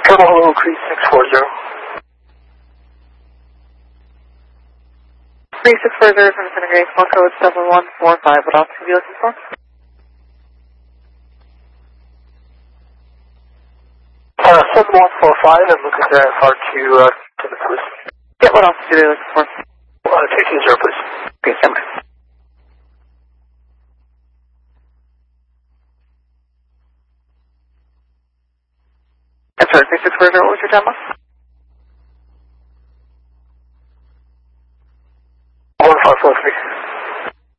Hello, Creek 640. 3640 from Center Gray, small code 7145. What else are you looking for? 7145, I'm looking at FR2 Plymouth, please. Yeah, what else are you looking for? 220, please. Okay, stand by. I'm sorry, 3640, what was your demo?